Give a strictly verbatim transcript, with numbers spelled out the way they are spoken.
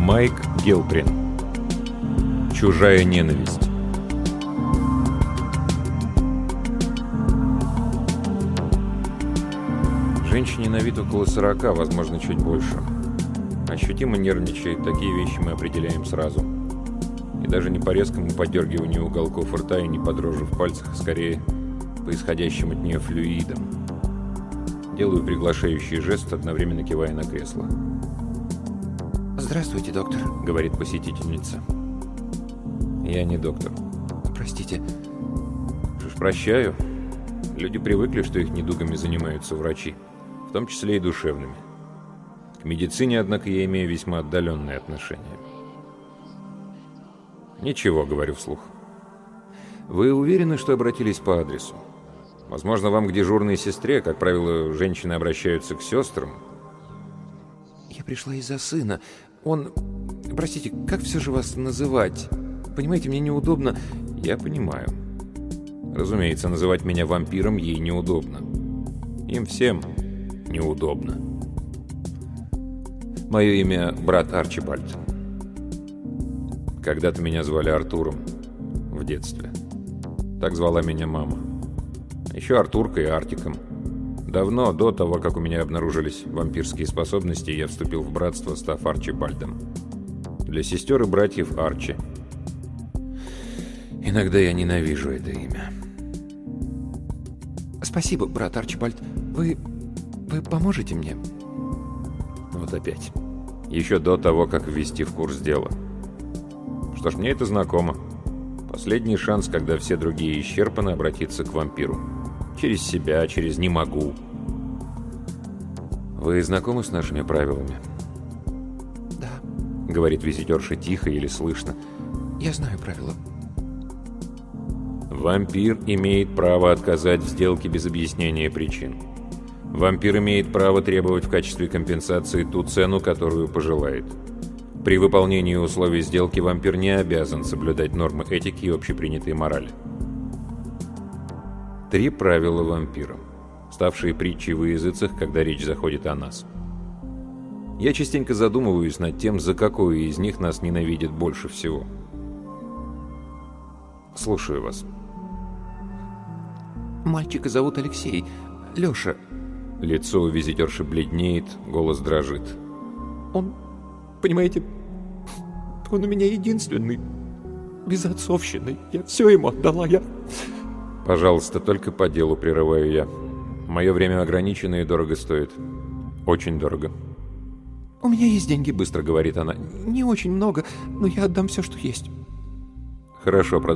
Майк Гилприн. Чужая ненависть. Женщине на вид около сорока, возможно, чуть больше. Ощутимо нервничает, такие вещи мы определяем сразу. И даже не по резкому подергиванию уголков рта и не по дрожи в пальцах, а скорее по исходящим от нее флюидам. Делаю приглашающий жест, одновременно кивая на кресло. «Здравствуйте, доктор», — говорит посетительница. Я не доктор. «Простите». Что ж, прощаю. Люди привыкли, что их недугами занимаются врачи, в том числе и душевными. К медицине, однако, я имею весьма отдаленные отношения. «Ничего», — говорю вслух. «Вы уверены, что обратились по адресу? Возможно, вам к дежурной сестре, как правило, женщины обращаются к сестрам». «Я пришла из-за сына. Он... Простите, как все же вас называть? Понимаете, мне неудобно...» «Я понимаю. Разумеется, называть меня вампиром ей неудобно. Им всем неудобно. Мое имя брат Арчибальд. Когда-то меня звали Артуром. В детстве. Так звала меня мама. Еще Артуркой и Артиком. Давно, до того, как у меня обнаружились вампирские способности, я вступил в братство, став Арчибальдом. Для сестер и братьев Арчи. Иногда я ненавижу это имя». «Спасибо, брат Арчибальд. Вы... вы поможете мне?» Вот опять. Еще до того, как ввести в курс дела. Что ж, мне это знакомо. Последний шанс, когда все другие исчерпаны, обратиться к вампиру. Через себя, через «не могу». «Вы знакомы с нашими правилами?» «Да», — говорит визитерша тихо или слышно. «Я знаю правила». Вампир имеет право отказать в сделке без объяснения причин. Вампир имеет право требовать в качестве компенсации ту цену, которую пожелает. При выполнении условий сделки вампир не обязан соблюдать нормы этики и общепринятой морали. Три правила вампира, ставшие притчей во языцах, когда речь заходит о нас. Я частенько задумываюсь над тем, за какое из них нас ненавидят больше всего. Слушаю вас. «Мальчика зовут Алексей. Леша». Лицо у визитерши бледнеет, голос дрожит. «Он, понимаете, он у меня единственный. Безотцовщины. Я все ему отдала, я...» «Пожалуйста, только по делу», — прерываю я. «Мое время ограничено и дорого стоит. Очень дорого». «У меня есть деньги», — быстро говорит она. «Не очень много, но я отдам все, что есть». «Хорошо, продолжай».